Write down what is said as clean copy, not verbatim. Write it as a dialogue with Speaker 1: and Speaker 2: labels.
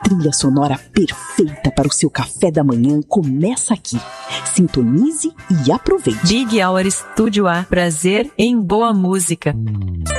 Speaker 1: trilha sonora perfeita para o seu café da manhã começa aqui. Sintonize e aproveite.
Speaker 2: Big Hour Estúdio A. Prazer em boa música.